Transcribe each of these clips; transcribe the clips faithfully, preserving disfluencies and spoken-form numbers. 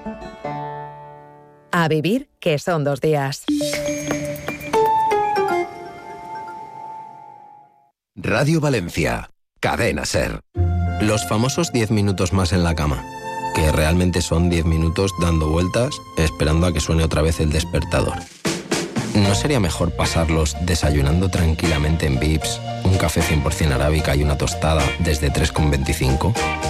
A vivir, que son dos días. Radio Valencia, Cadena SER. Los famosos diez minutos más en la cama, que realmente son diez minutos dando vueltas, esperando a que suene otra vez el despertador. ¿No sería mejor pasarlos desayunando tranquilamente en Vips, un café cien por ciento arábica y una tostada desde tres con veinticinco?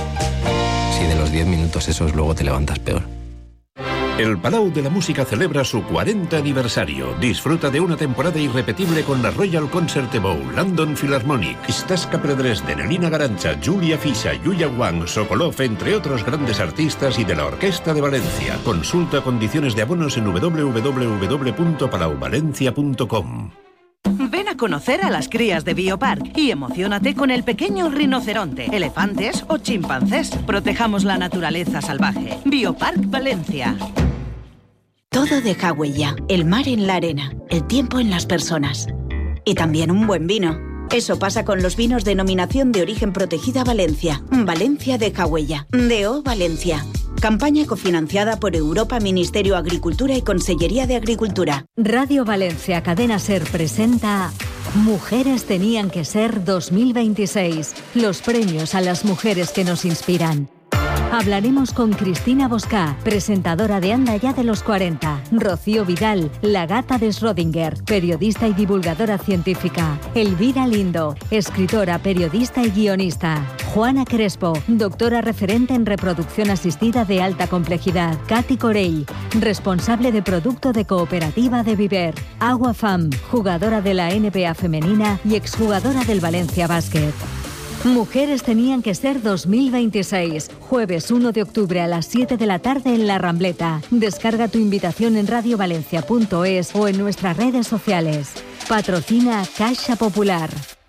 Si de los diez minutos esos luego te levantas peor. El Palau de la Música celebra su cuarenta aniversario. Disfruta de una temporada irrepetible con la Royal Concert Bowl, London Philharmonic, Staska Predresden, Elina Garancha, Julia Fischer, Yuya Wang, Sokolov, entre otros grandes artistas, y de la Orquesta de Valencia. Consulta condiciones de abonos en doble u doble u doble u punto palau valencia punto com. Ven a conocer a las crías de Biopark y emociónate con el pequeño rinoceronte, elefantes o chimpancés. Protejamos la naturaleza salvaje. Biopark Valencia. Todo deja huella. El mar en la arena, el tiempo en las personas. Y también un buen vino. Eso pasa con los vinos denominación de origen protegida Valencia. Valencia deja huella. D O Valencia. Campaña cofinanciada por Europa, Ministerio de Agricultura y Consellería de Agricultura. Radio Valencia Cadena SER presenta Mujeres tenían que ser dos mil veintiséis. Los premios a las mujeres que nos inspiran. Hablaremos con Cristina Boscá, presentadora de Anda ya de los cuarenta, Rocío Vidal, la gata de Schrödinger, periodista y divulgadora científica, Elvira Lindo, escritora, periodista y guionista, Juana Crespo, doctora referente en reproducción asistida de alta complejidad, Katy Corell, responsable de producto de Cooperativa de Viver, Agua Fam, jugadora de la N B A femenina y exjugadora del Valencia Basket. Mujeres tenían que ser dos mil veintiséis. Jueves uno de octubre a las siete de la tarde en La Rambleta. Descarga tu invitación en radio valencia punto es o en nuestras redes sociales. Patrocina Caixa Popular.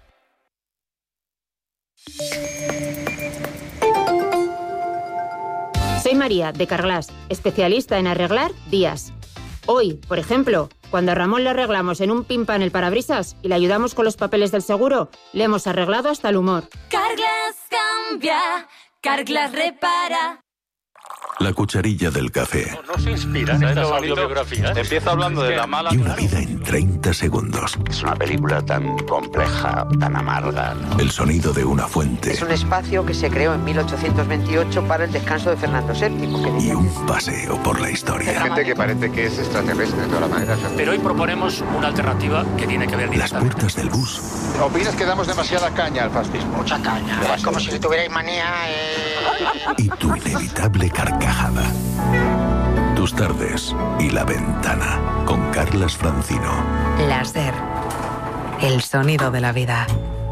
Soy María, de Carglass, especialista en arreglar vías. Hoy, por ejemplo, cuando a Ramón le arreglamos en un pimpan el parabrisas y le ayudamos con los papeles del seguro, le hemos arreglado hasta el humor. Carglass cambia, Carglass repara. La cucharilla del café. ¿No, no se inspiran estas autobiografías? Empieza hablando de la mala... Y una vida en treinta segundos. Es una película tan compleja, tan amarga, ¿no? El sonido de una fuente. Es un espacio que se creó en mil ochocientos veintiocho para el descanso de Fernando séptimo. Y un paseo por la historia. Hay gente que parece que es extraterrestre de todas maneras. Pero hoy proponemos una alternativa que tiene que ver Las puertas del bus. ¿Opinas que damos demasiada caña al fascismo? Mucha caña. Es como si tuvierais manía... Eh... Y tu inevitable carcajada. Tus tardes y La Ventana, con Carlas Francino. La SER, el sonido de la vida.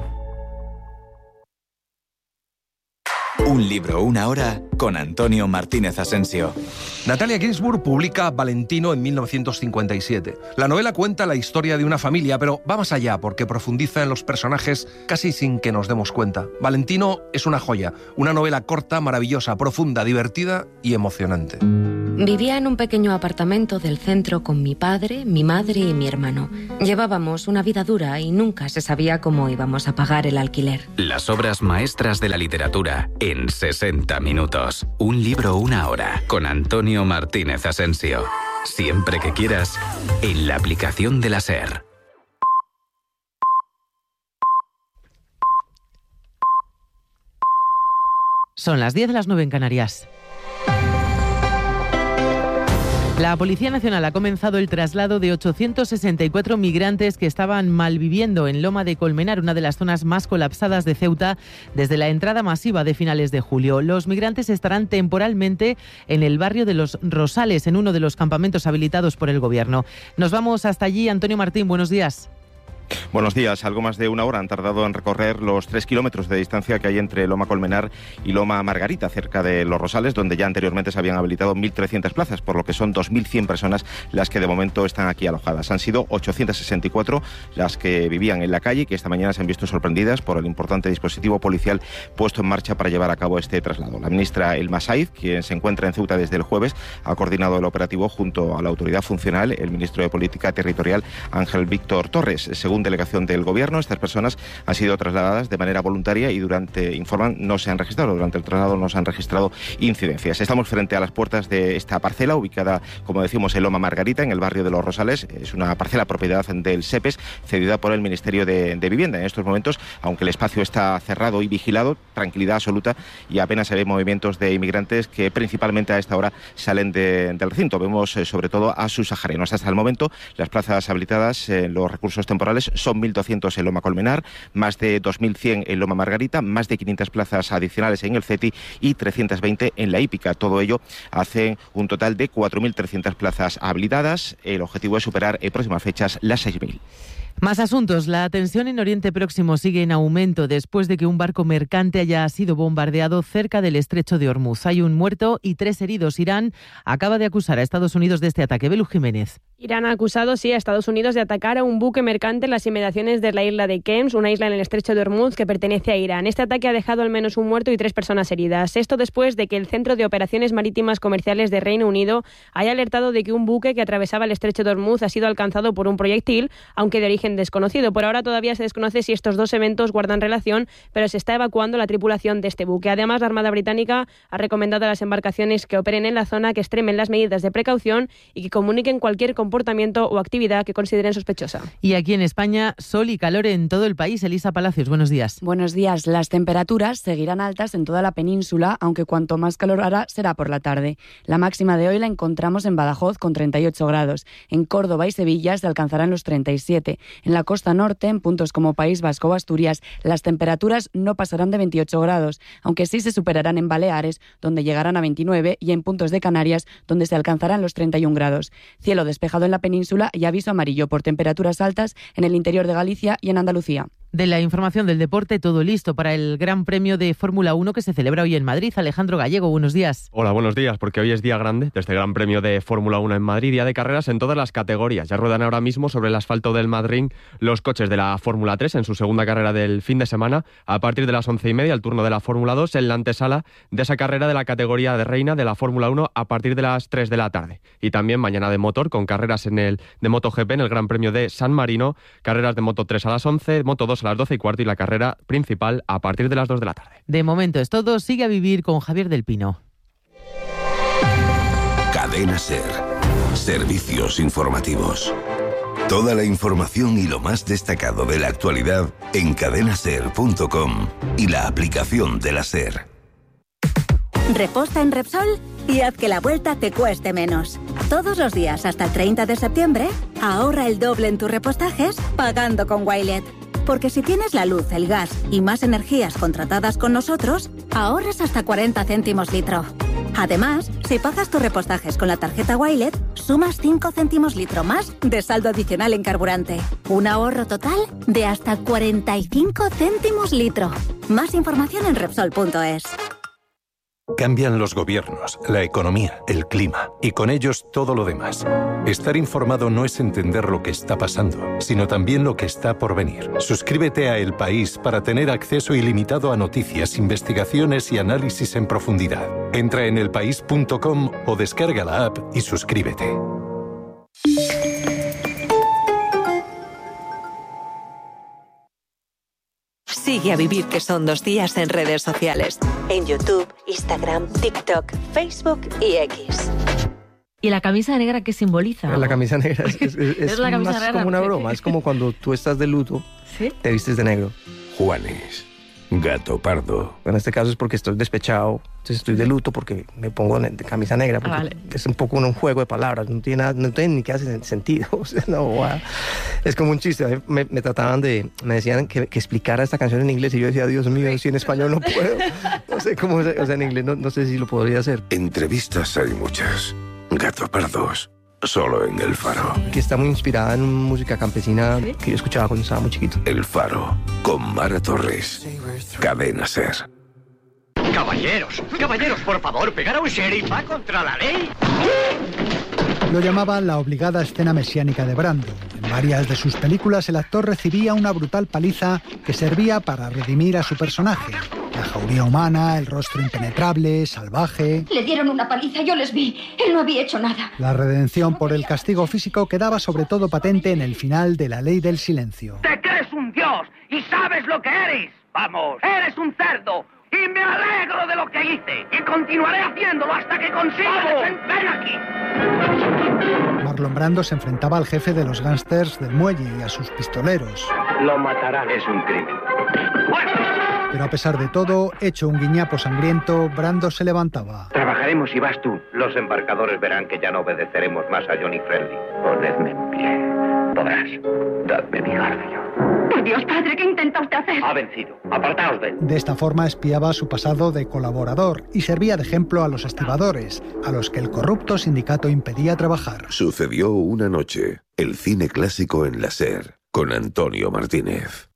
Un libro, una hora, con Antonio Martínez Asensio. Natalia Ginzburg publica Valentino en mil novecientos cincuenta y siete. La novela cuenta la historia de una familia, pero va más allá porque profundiza en los personajes casi sin que nos demos cuenta. Valentino es una joya, una novela corta, maravillosa, profunda, divertida y emocionante. Vivía en un pequeño apartamento del centro con mi padre, mi madre y mi hermano. Llevábamos una vida dura y nunca se sabía cómo íbamos a pagar el alquiler. Las obras maestras de la literatura en sesenta minutos. Un libro, una hora, con Antonio Martínez Asensio. Siempre que quieras, en la aplicación de la SER. Son las diez de las nueve en Canarias. La Policía Nacional ha comenzado el traslado de ochocientos sesenta y cuatro migrantes que estaban malviviendo en Loma de Colmenar, una de las zonas más colapsadas de Ceuta, desde la entrada masiva de finales de julio. Los migrantes estarán temporalmente en el barrio de Los Rosales, en uno de los campamentos habilitados por el Gobierno. Nos vamos hasta allí. Antonio Martín, buenos días. Buenos días. Algo más de una hora han tardado en recorrer los tres kilómetros de distancia que hay entre Loma Colmenar y Loma Margarita, cerca de Los Rosales, donde ya anteriormente se habían habilitado mil trescientas plazas, por lo que son dos mil cien personas las que de momento están aquí alojadas. Han sido ochocientas sesenta y cuatro las que vivían en la calle y que esta mañana se han visto sorprendidas por el importante dispositivo policial puesto en marcha para llevar a cabo este traslado. La ministra Elma Said, quien se encuentra en Ceuta desde el jueves, ha coordinado el operativo junto a la autoridad funcional, el ministro de Política Territorial, Ángel Víctor Torres. Según Según delegación del Gobierno, estas personas han sido trasladadas de manera voluntaria y durante, informan, no se han registrado, durante el traslado no se han registrado incidencias. Estamos frente a las puertas de esta parcela, ubicada, como decimos, en Loma Margarita, en el barrio de Los Rosales. Es una parcela propiedad del SEPES, cedida por el Ministerio de, de Vivienda. En estos momentos, aunque el espacio está cerrado y vigilado, tranquilidad absoluta y apenas se ven movimientos de inmigrantes que principalmente a esta hora salen de, del recinto. Vemos eh, sobre todo a subsaharianos. Hasta el momento, las plazas habilitadas en eh, los recursos temporales son mil doscientos en Loma Colmenar, más de dos mil cien en Loma Margarita, más de quinientas plazas adicionales en el CETI y trescientas veinte en la Hípica. Todo ello hace un total de cuatro mil trescientas plazas habilitadas. El objetivo es superar en próximas fechas las seis mil. Más asuntos. La tensión en Oriente Próximo sigue en aumento después de que un barco mercante haya sido bombardeado cerca del estrecho de Hormuz. Hay un muerto y tres heridos. Irán acaba de acusar a Estados Unidos de este ataque. Belu Jiménez. Irán ha acusado, sí, a Estados Unidos de atacar a un buque mercante en las inmediaciones de la isla de Kems, una isla en el estrecho de Hormuz que pertenece a Irán. Este ataque ha dejado al menos un muerto y tres personas heridas. Esto después de que el Centro de Operaciones Marítimas Comerciales de Reino Unido haya alertado de que un buque que atravesaba el estrecho de Hormuz ha sido alcanzado por un proyectil, aunque de origen desconocido. Por ahora todavía se desconoce si estos dos eventos guardan relación, pero se está evacuando la tripulación de este buque. Además, la Armada Británica ha recomendado a las embarcaciones que operen en la zona que extremen las medidas de precaución y que comuniquen cualquier comportamiento o actividad que consideren sospechosa. Y aquí en España, sol y calor en todo el país. Elisa Palacios, buenos días. Buenos días. Las temperaturas seguirán altas en toda la península, aunque cuanto más calor hará será por la tarde. La máxima de hoy la encontramos en Badajoz con treinta y ocho grados. En Córdoba y Sevilla se alcanzarán los treinta y siete. En la costa norte, en puntos como País Vasco o Asturias, las temperaturas no pasarán de veintiocho grados, aunque sí se superarán en Baleares, donde llegarán a veintinueve, y en puntos de Canarias, donde se alcanzarán los treinta y un grados. Cielo despejado en la península y aviso amarillo por temperaturas altas en el interior de Galicia y en Andalucía. De la información del deporte, todo listo para el Gran Premio de Fórmula uno que se celebra hoy en Madrid. Alejandro Gallego, buenos días. Hola, buenos días, porque hoy es día grande de este Gran Premio de Fórmula uno en Madrid, día de carreras en todas las categorías. Ya ruedan ahora mismo sobre el asfalto del Madrid los coches de la Fórmula tres en su segunda carrera del fin de semana. A partir de las once y media, el turno de la Fórmula dos en la antesala de esa carrera de la categoría de reina de la Fórmula uno a partir de las tres de la tarde. Y también mañana de motor, con carreras en el de MotoGP en el Gran Premio de San Marino, carreras de Moto tres a las once, Moto dos a las doce y cuarto y la carrera principal a partir de las dos de la tarde. De momento es todo. Sigue a vivir con Javier del Pino. Cadena SER. Servicios informativos. Toda la información y lo más destacado de la actualidad en cadena ser punto com y la aplicación de la SER. Reposta en Repsol y haz que la vuelta te cueste menos. Todos los días hasta el treinta de septiembre, ahorra el doble en tus repostajes pagando con Wilet. Porque si tienes la luz, el gas y más energías contratadas con nosotros, ahorras hasta cuarenta céntimos litro. Además, si pagas tus repostajes con la tarjeta Wilet, sumas cinco céntimos litro más de saldo adicional en carburante. Un ahorro total de hasta cuarenta y cinco céntimos litro. Más información en Repsol punto es. Cambian los gobiernos, la economía, el clima y con ellos todo lo demás. Estar informado no es entender lo que está pasando, sino también lo que está por venir. Suscríbete a El País para tener acceso ilimitado a noticias, investigaciones y análisis en profundidad. Entra en el país punto com o descarga la app y suscríbete. Sigue a Vivir, que son dos días en redes sociales. En YouTube, Instagram, TikTok, Facebook y X. ¿Y la camisa negra qué simboliza? La camisa negra es, es, es, es la camisa más negra como una broma. Es como cuando tú estás de luto, ¿sí? Te vistes de negro. Juanes, gato pardo. En este caso es porque estoy despechado. Entonces estoy de luto porque me pongo de camisa negra. Porque ah, vale. Es un poco un juego de palabras. No tiene, nada, no tiene ni que hacer sentido. O sea, no, wow. Es como un chiste. Me, me trataban de... Me decían que, que explicara esta canción en inglés y yo decía, Dios mío, si en español no puedo. No sé cómo... O sea, en inglés no, no sé si lo podría hacer. Entrevistas hay muchas. Gato pardos. Solo en El Faro. Que está muy inspirada en música campesina, ¿sí? Que yo escuchaba cuando estaba muy chiquito. El Faro, con Mara Torres. Cadena SER. Caballeros, caballeros, por favor, pegar a un sheriff va contra la ley. Lo llamaban la obligada escena mesiánica de Brando. En varias de sus películas el actor recibía una brutal paliza que servía para redimir a su personaje. La jauría humana, el rostro impenetrable, salvaje. Le dieron una paliza, yo les vi. Él no había hecho nada. La redención por el castigo físico quedaba sobre todo patente en el final de La Ley del Silencio. ¡Te crees un dios y sabes lo que eres! ¡Vamos! ¡Eres un cerdo! ¡Y me alegro de lo que hice! ¡Y continuaré haciéndolo hasta que consiga defen- ¡Ven aquí! Marlon Brando se enfrentaba al jefe de los gángsters del muelle y a sus pistoleros. Lo matarán. Es un crimen. Pero a pesar de todo, hecho un guiñapo sangriento, Brando se levantaba. Trabajaremos y vas tú. Los embarcadores verán que ya no obedeceremos más a Johnny Friendly. Ponedme en pie. Podrás. Dadme mi garfio. Por Dios, padre, ¿qué intenta usted hacer? Ha vencido. Apartaos de él. De esta forma espiaba su pasado de colaborador y servía de ejemplo a los estibadores, a los que el corrupto sindicato impedía trabajar. Sucedió una noche. El cine clásico en la SER, con Antonio Martínez.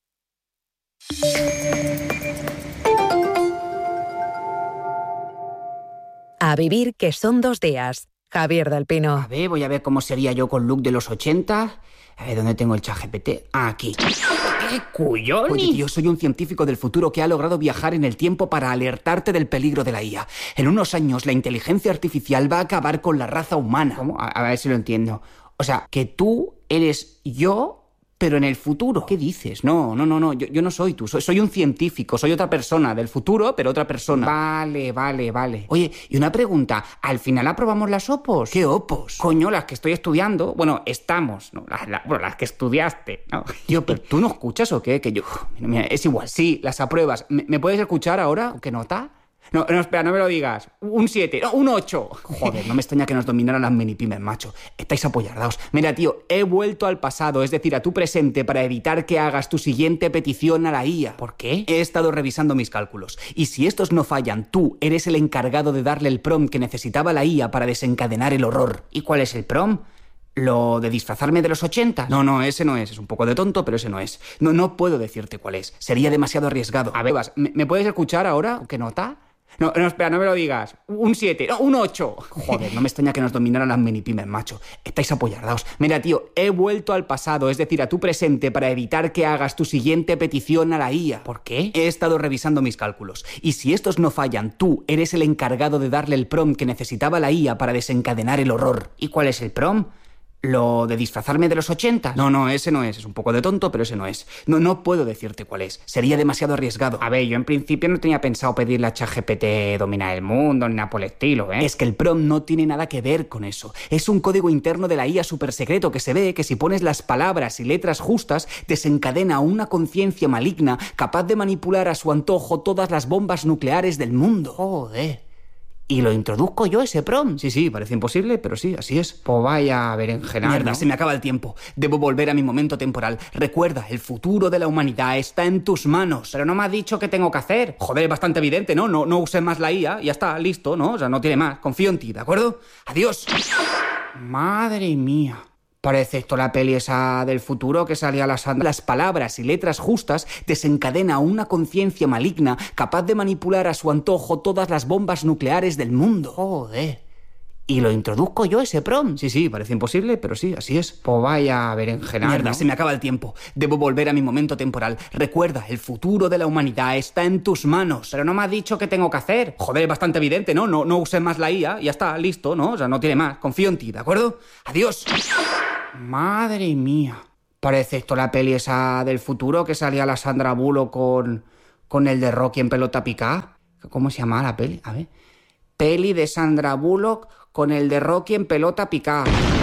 A vivir que son dos días. Javier del Pino. A ver, voy a ver cómo sería yo con look de los ochenta. A ver, ¿dónde tengo el ChatGPT? Ah, aquí. ¡Qué cuyoni! Oye, tío, soy un científico del futuro que ha logrado viajar en el tiempo para alertarte del peligro de la I A. En unos años, la inteligencia artificial va a acabar con la raza humana. ¿Cómo? A, a ver si lo entiendo. O sea, que tú eres yo, pero en el futuro. ¿Qué dices? No, no, no, no. Yo, yo no soy tú. Soy, soy un científico. Soy otra persona del futuro, pero otra persona. Vale, vale, vale. Oye, y una pregunta. ¿Al final aprobamos las opos? ¿Qué opos? Coño, las que estoy estudiando. Bueno, estamos, ¿no? Las, las, bueno, las que estudiaste, ¿no? Tío, ¿pero tú no escuchas o qué? Que yo... Mira, mira, es igual. Sí, las apruebas. ¿Me, ¿me puedes escuchar ahora? ¿Qué nota? No, no, espera, no me lo digas. Un siete, no, un ocho. Joder, no me extraña que nos dominaran las minipymes, macho. Estáis apoyardaos. Mira, tío, he vuelto al pasado, es decir, a tu presente, para evitar que hagas tu siguiente petición a la I A. ¿Por qué? He estado revisando mis cálculos. Y si estos no fallan, tú eres el encargado de darle el prompt que necesitaba la I A para desencadenar el horror. ¿Y cuál es el prompt? ¿Lo de disfrazarme de los ochenta? No, no, ese no es. Es un poco de tonto, pero ese no es. No, no puedo decirte cuál es. Sería demasiado arriesgado. A ver, ¿me, ¿me puedes escuchar ahora? ¿Qué nota? No, no, espera, no me lo digas. Un siete, no, un ocho. Joder, no me extraña que nos dominaran las minipymes, macho. Estáis apoyardaos. Mira, tío, he vuelto al pasado, es decir, a tu presente, para evitar que hagas tu siguiente petición a la I A. ¿Por qué? He estado revisando mis cálculos. Y si estos no fallan, tú eres el encargado de darle el prompt que necesitaba la I A para desencadenar el horror. ¿Y cuál es el prompt? ¿Lo de disfrazarme de los ochenta? No, no, ese no es. Es un poco de tonto, pero ese no es. No, no puedo decirte cuál es. Sería demasiado arriesgado. A ver, yo en principio no tenía pensado pedirle a ChatGPT dominar el mundo ni nada por el estilo, ¿eh? Es que el prompt no tiene nada que ver con eso. Es un código interno de la I A súper secreto que se ve que si pones las palabras y letras justas desencadena una conciencia maligna capaz de manipular a su antojo todas las bombas nucleares del mundo. Joder. ¿Y lo introduzco yo ese prompt? Sí, sí, parece imposible, pero sí, así es. Pues vaya berenjenal, Mierda, ¿no? Se me acaba el tiempo. Debo volver a mi momento temporal. Recuerda, el futuro de la humanidad está en tus manos. Pero no me has dicho qué tengo que hacer. Joder, es bastante evidente, ¿no? No, no uses más la I A, ya está, listo, ¿no? O sea, no tiene más. Confío en ti, ¿de acuerdo? Adiós. Madre mía. Parece esto la peli esa del futuro que salía la Sandra. Las palabras y letras justas desencadena una conciencia maligna capaz de manipular a su antojo todas las bombas nucleares del mundo. Joder. ¿Y lo introduzco yo ese prompt? Sí, sí, parece imposible, pero sí, así es. Pues vaya berenjenal, Mierda, ¿no? Se me acaba el tiempo. Debo volver a mi momento temporal. Recuerda, el futuro de la humanidad está en tus manos. Pero no me has dicho qué tengo que hacer. Joder, es bastante evidente, ¿no? No, no uses más la I A, ya está, listo, ¿no? O sea, no tiene más. Confío en ti, ¿de acuerdo? Adiós. Madre mía. Parece esto la peli esa del futuro que salía la Sandra Bullock con, con el de Rocky en pelota picada. ¿Cómo se llama la peli? A ver. Peli de Sandra Bullock con el de Rocky en pelota picada.